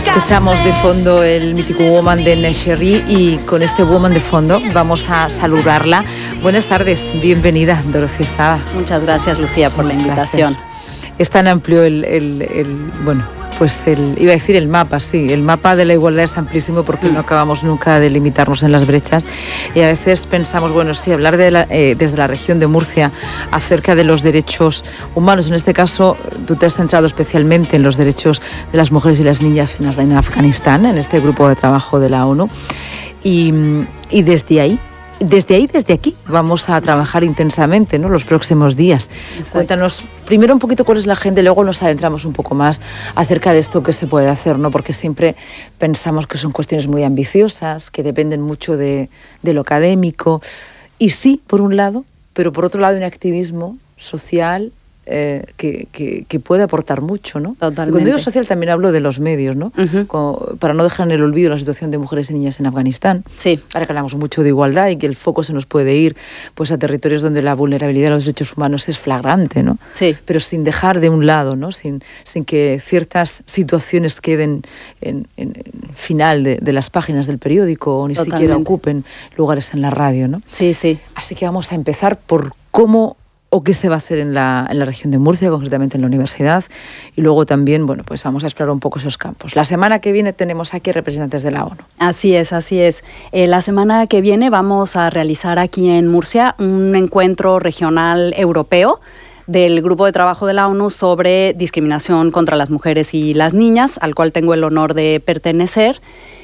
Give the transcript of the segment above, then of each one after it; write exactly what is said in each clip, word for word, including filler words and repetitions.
Escuchamos de fondo el mítico Woman de Nechery y con este Woman de fondo vamos a saludarla. Buenas tardes, bienvenida, Dorothy Estrada. Muchas gracias, Lucía, por la invitación. Es tan amplio el, el, el bueno, pues el, iba a decir el mapa, sí, el mapa de la igualdad es amplísimo porque mm. no acabamos nunca de limitarnos en las brechas y a veces pensamos, bueno, sí, hablar de la, eh, desde la región de Murcia acerca de los derechos humanos. En este caso, tú te has centrado especialmente en los derechos de las mujeres y las niñas en Afganistán, en este grupo de trabajo de la ONU y, y desde ahí, Desde ahí, desde aquí, vamos a trabajar intensamente, ¿no?, los próximos días. Exacto. Cuéntanos primero un poquito cuál es la agenda y luego nos adentramos un poco más acerca de esto que se puede hacer, ¿no? Porque siempre pensamos que son cuestiones muy ambiciosas, que dependen mucho de, de lo académico. Y sí, por un lado, pero por otro lado un activismo social eh, que, que, que puede aportar mucho, ¿no? Totalmente. Y cuando digo social también hablo de los medios, ¿no? Uh-huh. Como, para no dejar en el olvido la situación de mujeres y niñas en Afganistán. Sí. Ahora que hablamos mucho de igualdad y que el foco se nos puede ir pues a territorios donde la vulnerabilidad de los derechos humanos es flagrante, ¿no? Sí. Pero sin dejar de un lado, ¿no? Sin, sin que ciertas situaciones queden en, en, en final de, de las páginas del periódico o ni Totalmente. Siquiera ocupen lugares en la radio, ¿no? Sí, sí. Así que vamos a empezar por cómo o qué se va a hacer en la, en la región de Murcia, concretamente en la universidad, y luego también, bueno, pues vamos a explorar un poco esos campos. La semana que viene tenemos aquí representantes de la ONU. Así es, así es. Eh, la semana que viene vamos a realizar aquí en Murcia un encuentro regional europeo del Grupo de Trabajo de la ONU sobre discriminación contra las mujeres y las niñas, al cual tengo el honor de pertenecer.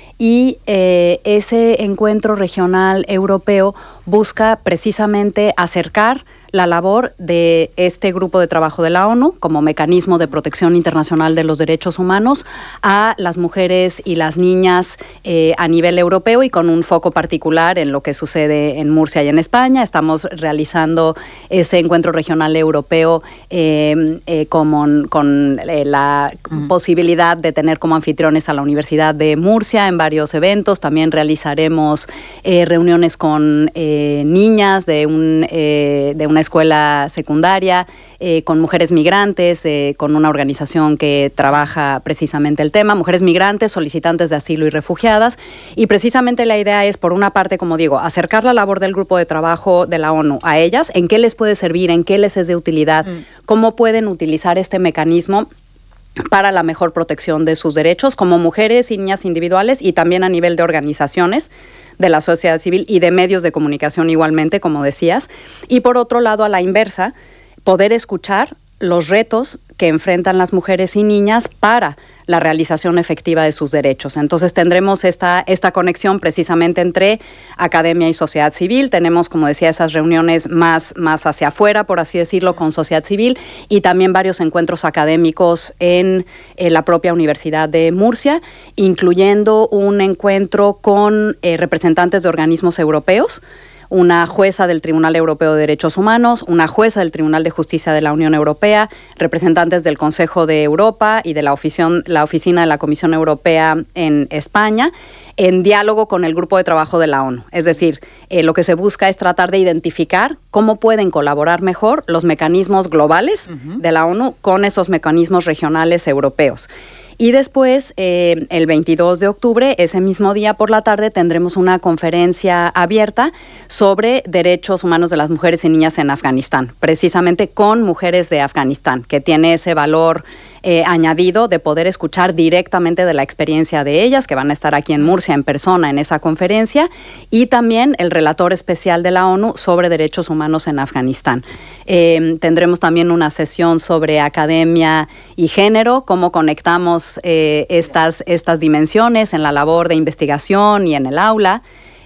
Y eh, ese encuentro regional europeo busca precisamente acercar la labor de este grupo de trabajo de la ONU como mecanismo de protección internacional de los derechos humanos a las mujeres y las niñas eh, a nivel europeo y con un foco particular en lo que sucede en Murcia y en España. Estamos realizando ese encuentro regional europeo eh, eh, con, con eh, la uh-huh. posibilidad de tener como anfitriones a la Universidad de Murcia en varios eventos. También realizaremos eh, reuniones con eh, niñas de, un, eh, de una escuela secundaria, eh, con mujeres migrantes, eh, con una organización que trabaja precisamente el tema, mujeres migrantes, solicitantes de asilo y refugiadas. Y precisamente la idea es, por una parte, como digo, acercar la labor del grupo de trabajo de la ONU a ellas, en qué les puede servir, en qué les es de utilidad, mm. cómo pueden utilizar este mecanismo para la mejor protección de sus derechos como mujeres y niñas individuales y también a nivel de organizaciones de la sociedad civil y de medios de comunicación igualmente, como decías. Y por otro lado, a la inversa, poder escuchar los retos que enfrentan las mujeres y niñas para la realización efectiva de sus derechos. Entonces tendremos esta, esta conexión precisamente entre academia y sociedad civil. Tenemos, como decía, esas reuniones más, más hacia afuera, por así decirlo, con sociedad civil y también varios encuentros académicos en, en la propia Universidad de Murcia, incluyendo un encuentro con eh, representantes de organismos europeos, una jueza del Tribunal Europeo de Derechos Humanos, una jueza del Tribunal de Justicia de la Unión Europea, representantes del Consejo de Europa y de la, ofición, la Oficina de la Comisión Europea en España, en diálogo con el Grupo de Trabajo de la ONU. Es decir, eh, lo que se busca es tratar de identificar cómo pueden colaborar mejor los mecanismos globales uh-huh. de la ONU con esos mecanismos regionales europeos. Y después, eh, el veintidós de octubre, ese mismo día por la tarde, tendremos una conferencia abierta sobre derechos humanos de las mujeres y niñas en Afganistán, precisamente con mujeres de Afganistán, que tiene ese valor eh, añadido de poder escuchar directamente de la experiencia de ellas, que van a estar aquí en Murcia en persona en esa conferencia, y también el relator especial de la ONU sobre derechos humanos en Afganistán. Eh, tendremos también una sesión sobre academia y género, cómo conectamos eh, estas, estas dimensiones en la labor de investigación y en el aula,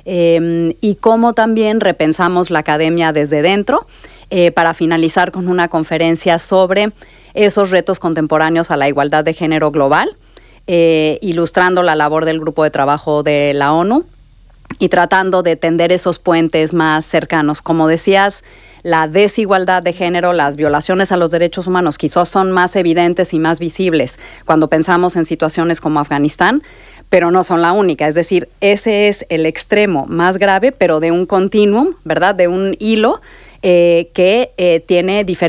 eh, y cómo también repensamos la academia desde dentro, eh, para finalizar con una conferencia sobre esos retos contemporáneos a la igualdad de género global, eh, ilustrando la labor del grupo de trabajo de la ONU y tratando de tender esos puentes más cercanos. Como decías, la desigualdad de género, las violaciones a los derechos humanos quizás son más evidentes y más visibles cuando pensamos en situaciones como Afganistán, pero no son la única. Es decir, ese es el extremo más grave, pero de un continuum, ¿verdad?, de un hilo eh, que eh, tiene diferentes